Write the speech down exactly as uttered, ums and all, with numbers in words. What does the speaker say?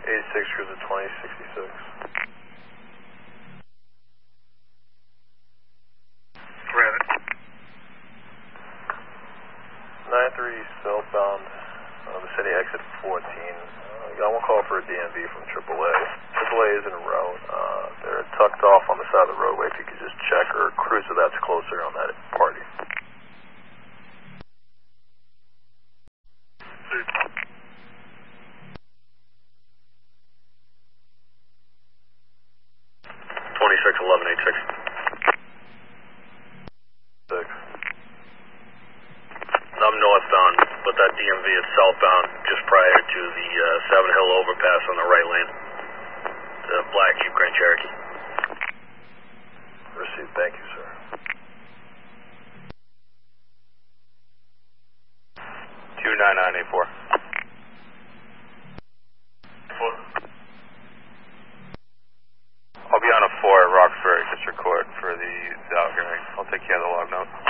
eighty-six cruiser twenty sixty-six. Rabbit. nine three southbound, uh, the city exit fourteen. Uh, got one call for a D M V from triple A. triple A is en route. Uh, they're tucked off on the side of the roadway. If you could just check or cruiser that's closer on that party. twenty-six eleven eighty-six. Six. I'm northbound, but that D M V is southbound just prior to the uh, Seven Hill overpass on the right lane. The black Jeep Grand Cherokee. Received. Thank you, sir. two nine nine eight four. I'll be on a four at Roxbury District Court for the, the out hearing. I'll take care of the log note.